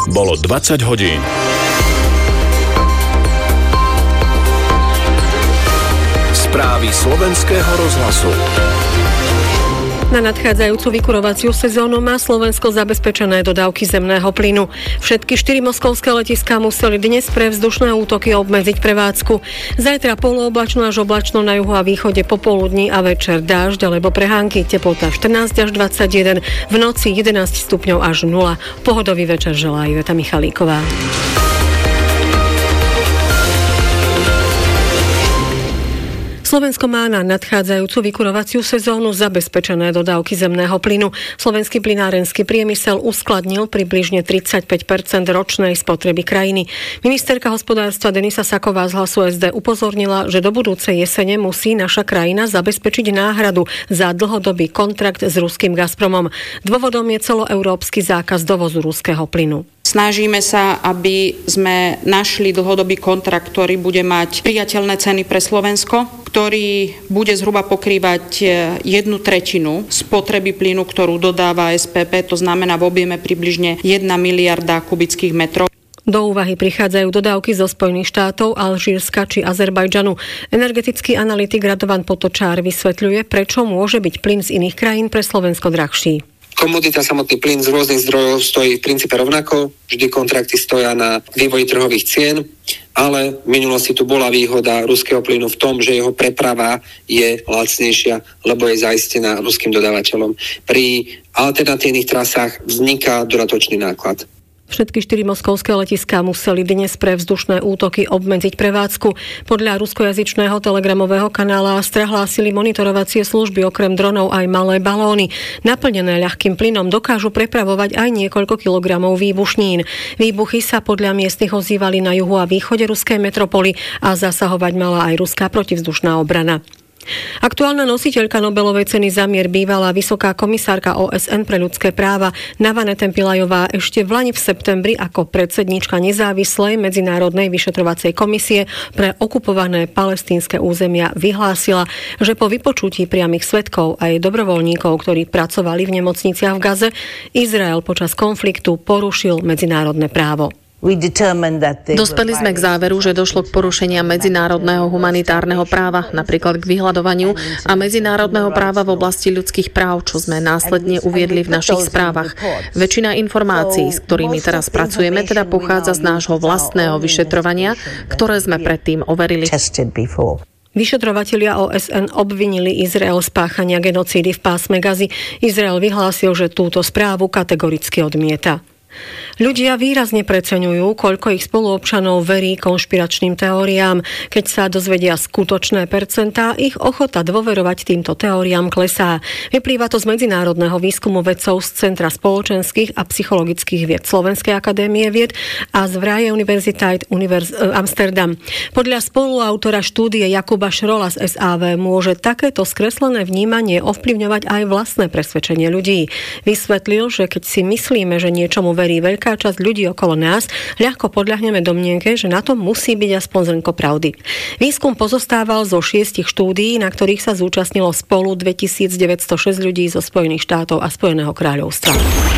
Bolo 20 hodín. Správy slovenského rozhlasu. Na nadchádzajúcu vykurovaciu sezónu má Slovensko zabezpečené dodávky zemného plynu. Všetky 4 moskovské letiská museli dnes pre vzdušné útoky obmedziť prevádzku. Zajtra polooblačno až oblačno na juhu a východe popoludní a večer dážď alebo prehánky. Teplota 14 až 21, v noci 11 stupňov až 0. Pohodový večer želá Iveta Michalíková. Slovensko má na nadchádzajúcu vykurovaciu sezónu zabezpečené dodávky zemného plynu. Slovenský plynárenský priemysel uskladnil približne 35% ročnej spotreby krajiny. Ministerka hospodárstva Denisa Saková z Hlasu SD upozornila, že do budúcej jesene musí naša krajina zabezpečiť náhradu za dlhodobý kontrakt s ruským Gazpromom. Dôvodom je celoeurópsky zákaz dovozu ruského plynu. Snažíme sa, aby sme našli dlhodobý kontrakt, ktorý bude mať priateľné ceny pre Slovensko, ktorý bude zhruba pokrývať 1/3 spotreby plynu, ktorú dodáva SPP, to znamená v objeme približne 1 miliarda kubických metrov. Do úvahy prichádzajú dodávky zo Spojených štátov, Alžírska či Azerbajdžanu. Energetický analytik Radovan Potočár vysvetľuje, prečo môže byť plyn z iných krajín pre Slovensko drahší. Komodita, samotný plyn z rôznych zdrojov stojí v princípe rovnako, vždy kontrakty stoja na vývoji trhových cien, ale v minulosti tu bola výhoda ruského plynu v tom, že jeho preprava je lacnejšia, lebo je zaistená ruským dodávateľom. Pri alternatívnych trasách vzniká dodatočný náklad. Všetky 4 moskovské letiská museli dnes pre vzdušné útoky obmedziť prevádzku. Podľa ruskojazyčného telegramového kanála Astra hlásili monitorovacie služby okrem dronov aj malé balóny. Naplnené ľahkým plynom dokážu prepravovať aj niekoľko kilogramov výbušnín. Výbuchy sa podľa miestnych ozývali na juhu a východe ruskej metropoly a zasahovať mala aj ruská protivzdušná obrana. Aktuálna nositeľka Nobelovej ceny za mier, bývalá vysoká komisárka OSN pre ľudské práva Navane Tempilajová ešte vlani v septembri ako predsedníčka nezávislej medzinárodnej vyšetrovacej komisie pre okupované palestínske územia vyhlásila, že po vypočutí priamych svedkov a jej dobrovoľníkov, ktorí pracovali v nemocniciach v Gaze, Izrael počas konfliktu porušil medzinárodné právo. Dospeli sme k záveru, že došlo k porušeniam medzinárodného humanitárneho práva, napríklad k vyhľadovaniu a medzinárodného práva v oblasti ľudských práv, čo sme následne uviedli v našich správach. Väčšina informácií, s ktorými teraz pracujeme, teda pochádza z nášho vlastného vyšetrovania, ktoré sme predtým overili. Vyšetrovatelia OSN obvinili Izrael z páchania genocídy v pásme Gazy. Izrael vyhlásil, že túto správu kategoricky odmieta. Ľudia výrazne preceňujú, koľko ich spoluobčanov verí konšpiračným teóriám. Keď sa dozvedia skutočné percentá, ich ochota dôverovať týmto teóriám klesá. Vyplýva to z medzinárodného výskumu vedcov z Centra spoločenských a psychologických vied Slovenskej akadémie vied a z Vrije Universiteit Amsterdam. Podľa spoluautora štúdie Jakuba Šrola z SAV môže takéto skreslené vnímanie ovplyvňovať aj vlastné presvedčenie ľudí. Vysvetlil, že keď si myslíme, že niečomu verí veľká časť ľudí okolo nás, ľahko podľahneme domnienke, že na tom musí byť aspoň zrnko pravdy. Výskum pozostával zo 6 štúdií, na ktorých sa zúčastnilo spolu 2906 ľudí zo Spojených štátov a Spojeného kráľovstva.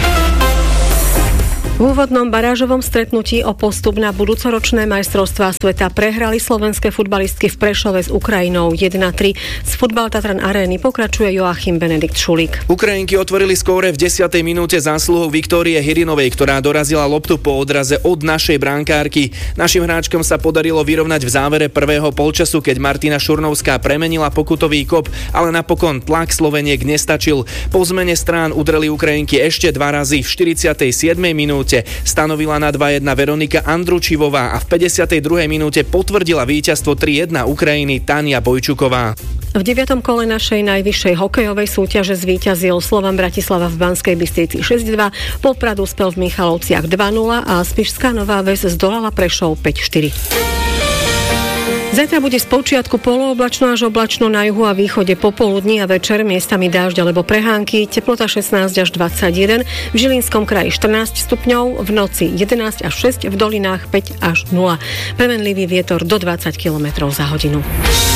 V úvodnom barážovom stretnutí o postup na budúcoročné majstrovstvá sveta prehrali slovenské futbalistky v Prešove s Ukrajinou 1-3. Z Futbal Tatran Arény pokračuje Joachim Benedikt Šulík. Ukrajinky otvorili skóre v 10. minúte zásluhou Viktórie Hirinovej, ktorá dorazila loptu po odraze od našej brankárky. Našim hráčkom sa podarilo vyrovnať v závere prvého polčasu, keď Martina Šurnovská premenila pokutový kop, ale napokon tlak Sloveniek nestačil. Po zmene strán udreli Ukrajinky ešte 2 razy. V 47. minúte stanovila na 2-1 Veronika Andručivová a v 52. minúte potvrdila víťazstvo 3-1 Ukrajiny Tania Bojčuková. V 9. kole našej najvyššej hokejovej súťaže zvíťazil Slovan Bratislava v Banskej Bystrici 6-2, Poprad uspel v Michalovciach 2-0 a Spišská Nová Ves zdolala Prešov 5-4. Zajtra bude spočiatku polooblačno až oblačno na juhu a východe popoludní a večer miestami dážď alebo prehánky, teplota 16 až 21, v Žilinskom kraji 14 stupňov, v noci 11 až 6, v dolinách 5 až 0. Premenlivý vietor do 20 km za hodinu.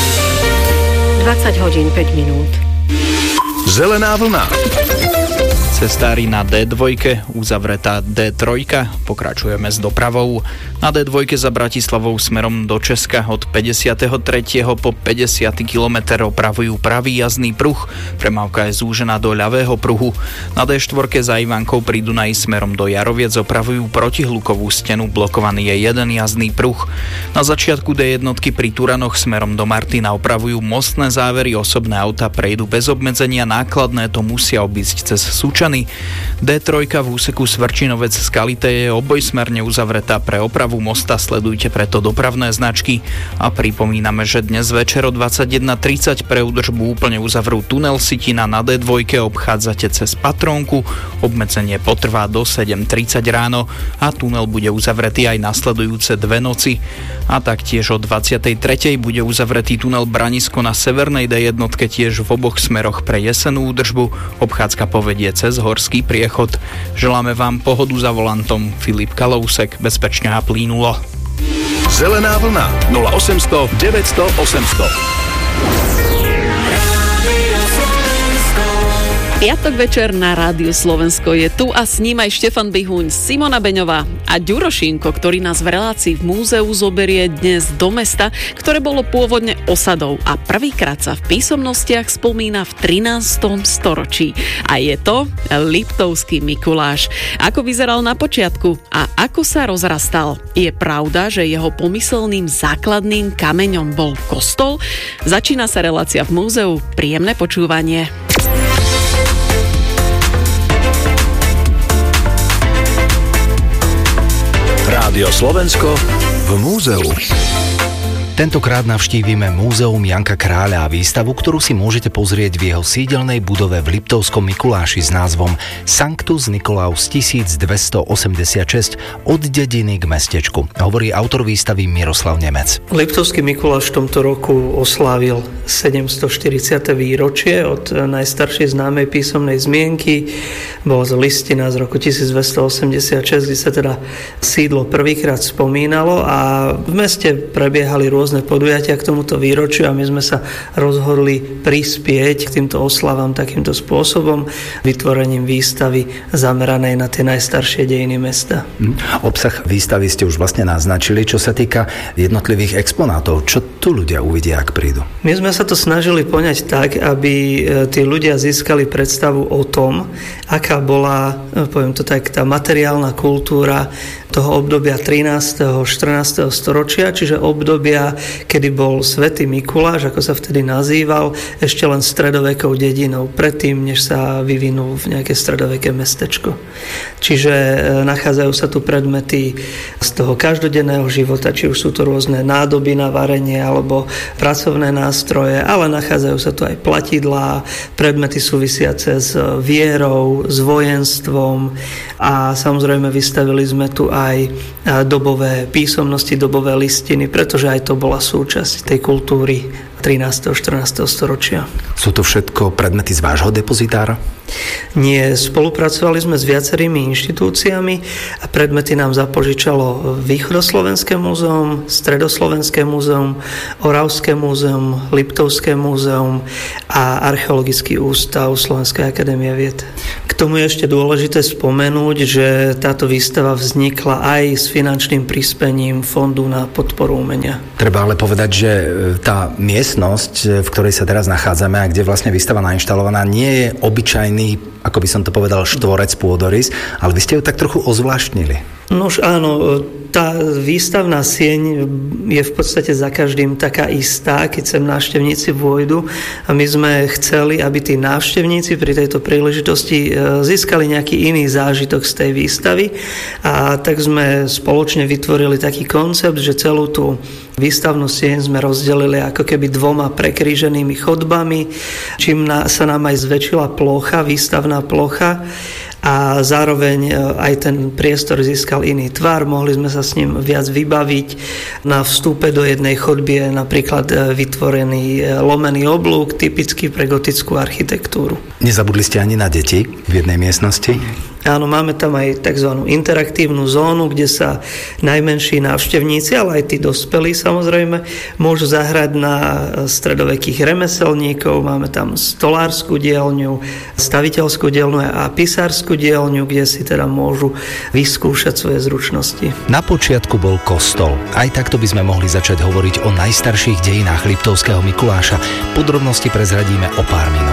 20 hodín 5 minút. Zelená vlna. Cestári na D2, uzavretá D3, pokračujeme s dopravou. Na D2 za Bratislavou smerom do Česka od 53. po 50. kilometr opravujú pravý jazdný pruh, premávka je zúžená do ľavého pruhu. Na D4 za Ivankou pri Dunaji smerom do Jaroviec opravujú protihlukovú stenu, blokovaný je jeden jazdný pruh. Na začiatku D1 pri Turanoch smerom do Martina opravujú mostné závery, osobné auta prejdú bez obmedzenia, nákladné to musia obísť cez Sučany. D3 v úseku Svrčinovec Skalité je obojsmerne uzavretá pre opravu mosta, sledujte preto dopravné značky a pripomíname, že dnes večer o 21:30 pre údržbu úplne uzavrú tunel Sitina. Na D2 obchádzate cez Patrónku, obmedzenie potrvá do 7:30 ráno a tunel bude uzavretý aj nasledujúce 2 noci. A taktiež o 23:00 bude uzavretý tunel Branisko na severnej D1 tiež v oboch smeroch pre jesennú údržbu. Obchádzka povedie cez Horský priechod. Želáme vám pohodu za volantom. Filip Kalousek, bezpečne a plynulo. Zelená vlna 0800 900 800. Piatok večer na Rádiu Slovensko je tu a s ním aj Štefan Bihuň, Simona Beňová a Ďuro Šinko, ktorý nás v relácii v múzeu zoberie dnes do mesta, ktoré bolo pôvodne osadou a prvýkrát sa v písomnostiach spomína v 13. storočí. A je to Liptovský Mikuláš. Ako vyzeral na počiatku a ako sa rozrastal? Je pravda, že jeho pomyselným základným kameňom bol kostol? Začína sa relácia v múzeu. Príjemné počúvanie. Rádio Slovensko v múzeu. Tentokrát navštívime Múzeum Janka Kráľa a výstavu, ktorú si môžete pozrieť v jeho sídelnej budove v Liptovskom Mikuláši s názvom Sanctus Nicolaus 1286 od dediny k mestečku. Hovorí autor výstavy Miroslav Nemec. Liptovský Mikuláš v tomto roku oslávil 740. výročie od najstaršej známej písomnej zmienky. Bola z listina z roku 1286, kde sa teda sídlo prvýkrát spomínalo a v meste prebiehali rôzne podujatia k tomuto výročiu a my sme sa rozhodli prispieť k týmto oslavám takýmto spôsobom, vytvorením výstavy zameranej na tie najstaršie dejiny mesta. Obsah výstavy ste už vlastne naznačili, čo sa týka jednotlivých exponátov. Čo tu ľudia uvidia, ak prídu? My sme sa to snažili poňať tak, aby tí ľudia získali predstavu o tom, aká bola, poviem to tak, tá materiálna kultúra toho obdobia 13. 14. storočia, čiže obdobia, kedy bol Svätý Mikuláš, ako sa vtedy nazýval, ešte len stredovekou dedinou, predtým, než sa vyvinul v nejaké stredoveké mestečko. Čiže nachádzajú sa tu predmety z toho každodenného života, či už sú to rôzne nádoby na varenie alebo pracovné nástroje, ale nachádzajú sa tu aj platidlá, predmety súvisiace s vierou, s vojenstvom a samozrejme vystavili sme tu aj dobové písomnosti, dobové listiny, pretože aj to bola súčasť tej kultúry 13. 14. storočia. Sú to všetko predmety z vášho depozitára? Nie, spolupracovali sme s viacerými inštitúciami a predmety nám zapožičalo Východoslovenské múzeum, Stredoslovenské múzeum, Oravské múzeum, Liptovské múzeum a Archeologický ústav Slovenskej akadémie vied. K tomu je ešte dôležité spomenúť, že táto výstava vznikla aj s finančným prispením Fondu na podporu umenia. Treba ale povedať, že tá miestnosť, v ktorej sa teraz nachádzame a kde vlastne výstava nainštalovaná, nie je obyčajný, ako by som to povedal, štvorec pôdorys, ale vy ste ju tak trochu ozvláštnili. Nož áno, tá výstavná sieň je v podstate za každým taká istá, keď sem návštevníci vôjdu a my sme chceli, aby tí návštevníci pri tejto príležitosti získali nejaký iný zážitok z tej výstavy a tak sme spoločne vytvorili taký koncept, že celú tú výstavnú sieň sme rozdelili ako keby 2 prekríženými chodbami, čím sa nám aj zväčšila plocha, výstavná plocha a zároveň aj ten priestor získal iný tvar, mohli sme sa s ním viac vybaviť. Na vstupe do jednej chodby je napríklad vytvorený lomený oblúk, typický pre gotickú architektúru. Nezabudli ste ani na deti v jednej miestnosti? Áno, máme tam aj tzv. Interaktívnu zónu, kde sa najmenší návštevníci, ale aj tí dospelí samozrejme, môžu zahrať na stredovekých remeselníkov. Máme tam stolárskú dielňu, staviteľskú dielňu a pisárskú dielňu, kde si teda môžu vyskúšať svoje zručnosti. Na počiatku bol kostol. Aj takto by sme mohli začať hovoriť o najstarších dejinách Liptovského Mikuláša. Podrobnosti prezradíme o pár minút.